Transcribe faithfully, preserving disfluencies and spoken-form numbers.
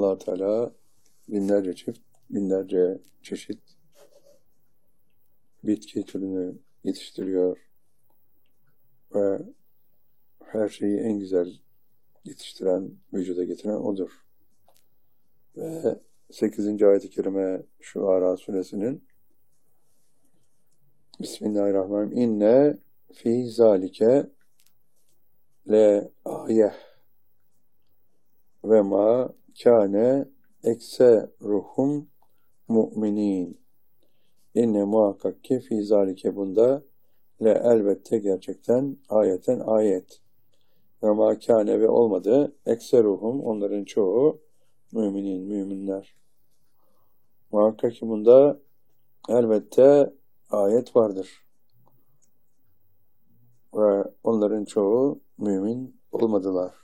Allah Teala binlerce çift, binlerce çeşit bitki türünü yetiştiriyor ve her şeyi en güzel yetiştiren, vücuda getiren O'dur. Ve sekizinci ayet-i kerime Şuara suresinin Bismillahirrahmanirrahim. İnne fi zalike le ayeh ve ma kâne ekseruhum mu'minin. İnne muhakkak ki fi zalike bunda le elbette gerçekten ayeten ayet. Ve ma kâne ve olmadı ekseruhum onların çoğu müminin, müminler. Muhakkak ki bunda elbette ayet vardır. Ve onların çoğu mümin olmadılar.